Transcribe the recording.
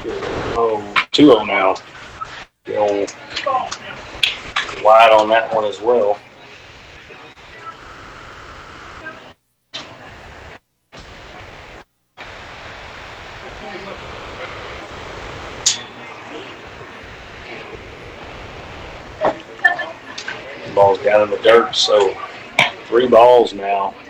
Oh, 2-0 now. The old wide on that one as well. Ball's down in the dirt, so 3 balls now.